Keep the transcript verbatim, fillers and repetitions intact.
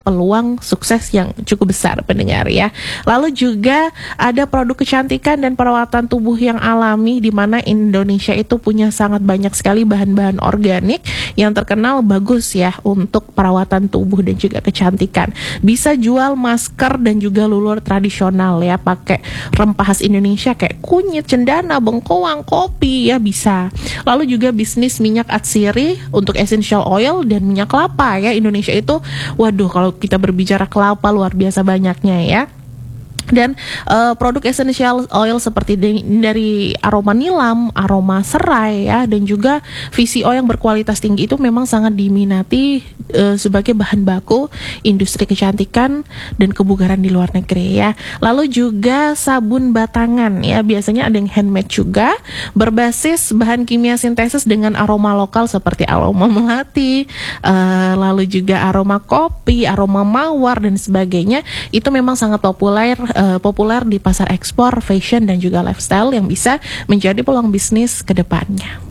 peluang sukses yang cukup besar pendengar ya. Lalu juga ada produk kecantikan dan perawatan tubuh yang alami, di mana Indonesia itu punya sangat banyak sekali bahan-bahan organik yang terkenal bagus ya untuk perawatan tubuh dan juga kecantikan. Bisa jual masker dan juga lulur tradisional ya, pakai rempah khas Indonesia kayak kunyit, cendana, bengkoang, kopi ya bisa. Lalu juga bisnis minyak atsiri untuk essential oil dan minyak kelapa ya. Indonesia itu waduh, kalau kita berbicara kelapa luar biasa banyaknya ya. Dan uh, produk essential oil seperti di, dari aroma nilam, aroma serai ya, dan juga V C O yang berkualitas tinggi itu memang sangat diminati uh, sebagai bahan baku industri kecantikan dan kebugaran di luar negeri ya. Lalu juga sabun batangan ya, biasanya ada yang handmade juga, berbasis bahan kimia sintesis dengan aroma lokal seperti aroma melati, uh, lalu juga aroma kopi, aroma mawar dan sebagainya. Itu memang sangat populer Uh, populer di pasar ekspor, fashion dan juga lifestyle yang bisa menjadi peluang bisnis ke depannya.